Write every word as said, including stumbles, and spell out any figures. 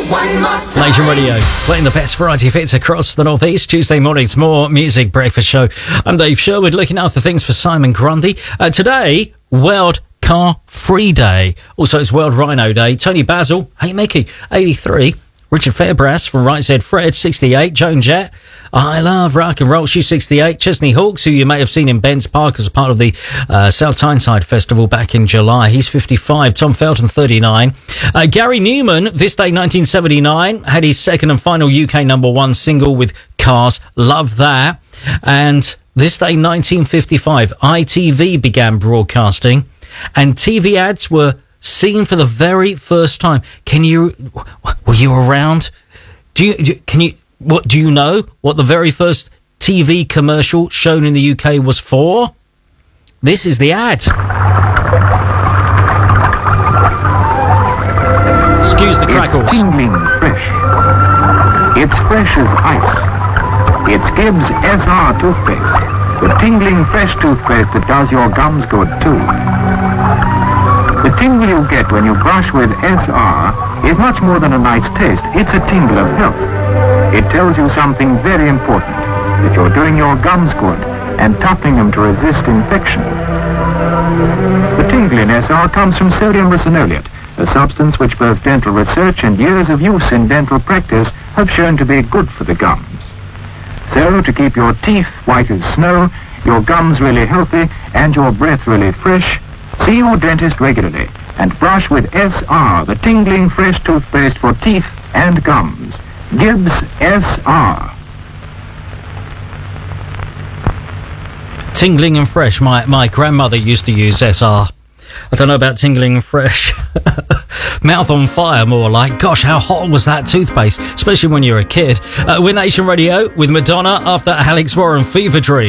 one more time. Nation Radio, playing the best variety of hits across the Northeast. Tuesday morning's More Music Breakfast Show. I'm Dave Sherwood, looking after things for Simon Grundy. Uh, today, World Car Free Day. Also, it's World Rhino Day. Tony Basil, hey Mickey, eighty-three. Richard Fairbrass from Right Said Fred, sixty-eight. Joan Jett, I love rock and roll, she's sixty-eight. Chesney Hawkes, who you may have seen in Ben's Park as a part of the uh, South Tyneside Festival back in July, he's fifty-five. Tom Felton, thirty-nine. Uh, Gary Newman, this day nineteen seventy-nine, had his second and final U K number one single with Cars, Love That. And this day nineteen fifty-five, I T V began broadcasting, and T V ads were seen for the very first time. Can you, were you around? Do you, can you, what, do you know what the very first T V commercial shown in the U K was for? This is the ad. Excuse the crackles. It's tingling fresh. It's fresh as ice. It's Gibbs S R toothpaste. The tingling fresh toothpaste that does your gums good too. The tingle you get when you brush with S R is much more than a nice taste. It's a tingle of health. It tells you something very important, that you're doing your gums good and toughening them to resist infection. The tingle in S R comes from sodium ricinoleate, a substance which both dental research and years of use in dental practice have shown to be good for the gums. So, to keep your teeth white as snow, your gums really healthy, and your breath really fresh, see your dentist regularly and brush with S R, the tingling fresh toothpaste for teeth and gums. Gibbs S R. Tingling and fresh. My, my grandmother used to use S R. I don't know about tingling and fresh. Mouth on fire, more like. Gosh, how hot was that toothpaste? Especially when you're a kid. Uh, we're Nation Radio with Madonna after Alex Warren, Fever Dream.